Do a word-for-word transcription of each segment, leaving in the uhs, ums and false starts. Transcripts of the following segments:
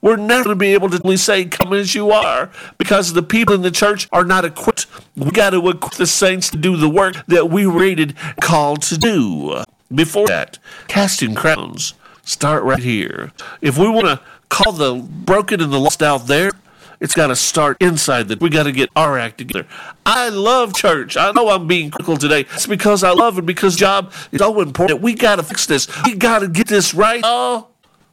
We're never going to be able to really say, come as you are, because the people in the church are not equipped. We got to equip the saints to do the work that we were rated, called to do. Before that, casting crowns, start right here. If we want to call the broken and the lost out there, it's got to start inside. That we got to get our act together. I love church. I know I'm being critical today. It's because I love it, because job is so important. We got to fix this. We got to get this right. Oh,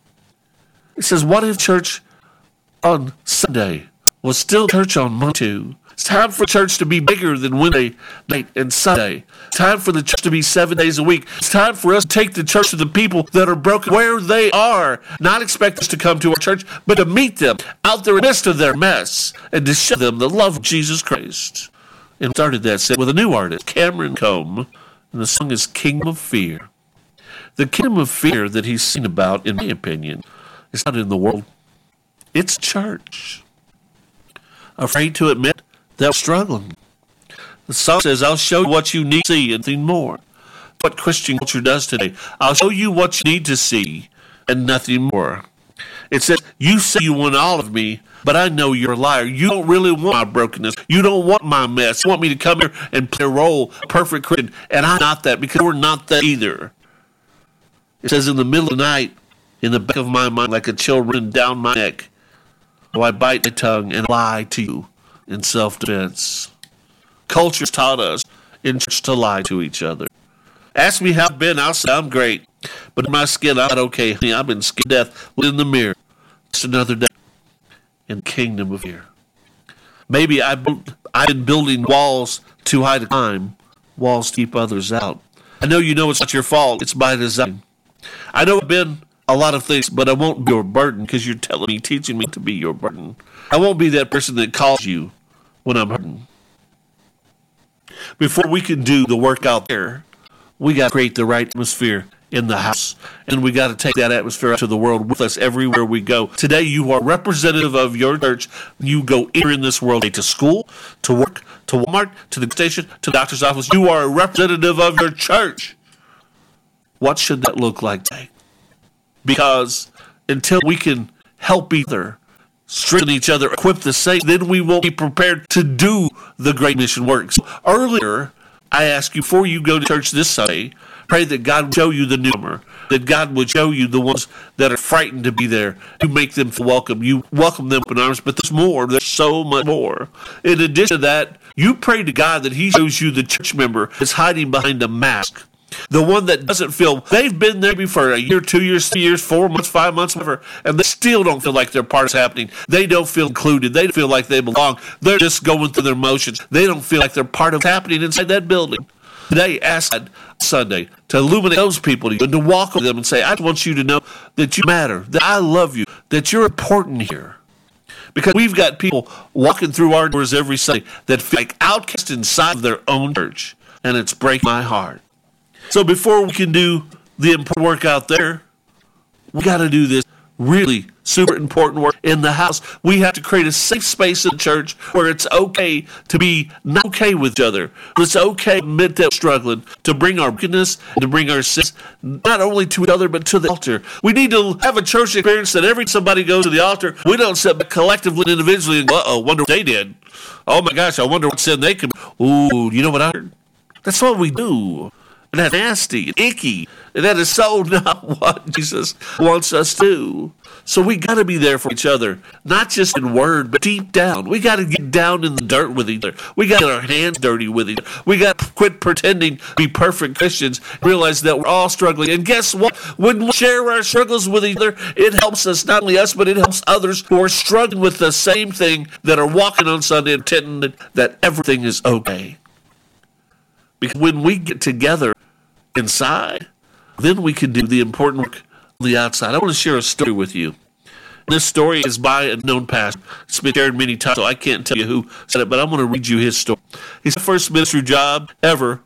it says, what if church on Sunday was still church on Monday too? It's time for church to be bigger than Wednesday night and Sunday. It's time for the church to be seven days a week. It's time for us to take the church to the people that are broken where they are. Not expect us to come to our church, but to meet them out there in the midst of their mess and to show them the love of Jesus Christ. And started that set with a new artist, Cameron Combe, and the song is Kingdom of Fear. The kingdom of fear that he's seen about, in my opinion, is not in the world. It's church. Afraid to admit that we're struggling. The song says, I'll show you what you need to see and nothing more. What Christian culture does today. I'll show you what you need to see and nothing more. It says, you say you want all of me, but I know you're a liar. You don't really want my brokenness. You don't want my mess. You want me to come here and play a role, perfect Christian, and I'm not that, because we're not that either. It says, in the middle of the night, in the back of my mind, like a chill running down my neck, oh, I bite my tongue and lie to you in self-defense. Culture's taught us in church to lie to each other. Ask me how I've been, I'll say I'm great. But in my skin, I'm not okay. Honey, I've been scared to death. Look in the mirror. It's another day in the kingdom of fear. Maybe I've been building walls too high to climb, walls to keep others out. I know you know it's not your fault. It's by design. I know I've been a lot of things, but I won't be your burden, because you're telling me, teaching me to be your burden. I won't be that person that calls you when I'm hurting. Before we can do the work out there, we got to create the right atmosphere in the house, and we got to take that atmosphere out to the world with us everywhere we go. Today, you are representative of your church. You go in this world, to school, to work, to Walmart, to the station, to the doctor's office. You are a representative of your church. What should that look like today? Because until we can help each other, strengthen each other, equip the saints, then we won't be prepared to do the great mission work. So earlier, I asked you, before you go to church this Sunday, pray that God would show you the newcomer, that God would show you the ones that are frightened to be there. You make them feel welcome. You welcome them in arms, but there's more. There's so much more. In addition to that, you pray to God that he shows you the church member that's hiding behind a mask. The one that doesn't feel, they've been there before a year, two years, three years, four months, five months, whatever, and they still don't feel like their part is happening. They don't feel included. They don't feel like they belong. They're just going through their motions. They don't feel like they're part of happening inside that building. Today, ask God Sunday to illuminate those people to you and to walk with them and say, I want you to know that you matter, that I love you, that you're important here. Because we've got people walking through our doors every Sunday that feel like outcasts inside of their own church, and it's breaking my heart. So before we can do the important work out there, we got to do this really super important work in the house. We have to create a safe space in the church where it's okay to be not okay with each other. It's okay to admit that we're struggling, to bring our brokenness, to bring our sins, not only to each other, but to the altar. We need to have a church experience that every somebody goes to the altar, we don't sit back collectively and individually and go, uh-oh, wonder what they did. Oh my gosh, I wonder what sin they could. Ooh, you know what I heard? That's what we do. And that's nasty and icky. And that is so not what Jesus wants us to do. So we got to be there for each other, not just in word, but deep down. We got to get down in the dirt with each other. We got to get our hands dirty with each other. We got to quit pretending to be perfect Christians, realize that we're all struggling. And guess what? When we share our struggles with each other, it helps us, not only us, but it helps others who are struggling with the same thing, that are walking on Sunday and pretending that everything is okay. Because when we get together inside, then we can do the important work on the outside. I want to share a story with you. This story is by a known pastor. It's been shared many times, so I can't tell you who said it, but I'm going to read you his story. His first ministry job ever